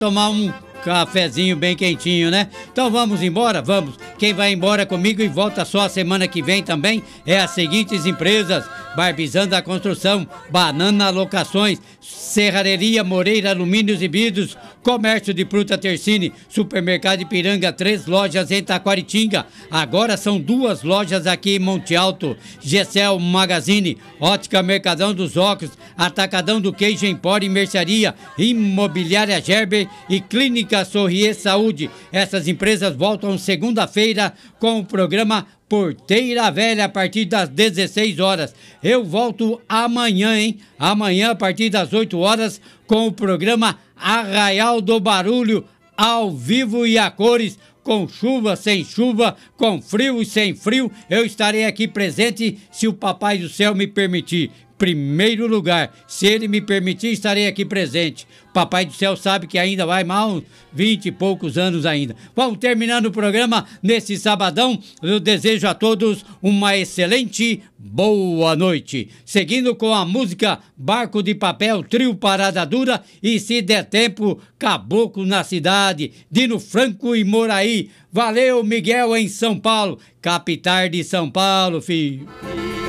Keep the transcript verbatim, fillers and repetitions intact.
Tomar um cafezinho bem quentinho, né? Então vamos embora? Vamos. Quem vai embora comigo e volta só a semana que vem também é as seguintes empresas: Barbizanda Construção, Banana Locações, Serrareria Moreira Alumínios e Vidros, Comércio de Fruta Tercine, Supermercado Ipiranga, três lojas em Taquaritinga. Agora são duas lojas aqui em Monte Alto. Gessel Magazine, Ótica Mercadão dos Óculos, Atacadão do Queijo Empório e Mercearia, Imobiliária Gerber e Clínica Sorrier Saúde. Essas empresas voltam segunda-feira com o programa Porteira Velha a partir das dezesseis horas. Eu volto amanhã, hein? Amanhã a partir das oito horas com o programa Arraial do Barulho, ao vivo e a cores, com chuva, sem chuva, com frio e sem frio. Eu estarei aqui presente se o Papai do Céu me permitir. Primeiro lugar, se ele me permitir, estarei aqui presente. Papai do Céu sabe que ainda vai mal vinte e poucos anos ainda. Vamos terminando o programa nesse sabadão. Eu desejo a todos uma excelente boa noite. Seguindo com a música Barco de Papel, Trio Parada Dura e, se der tempo, Caboclo na Cidade, Dino Franco e Moraí. Valeu, Miguel, em São Paulo, capital de São Paulo, filho.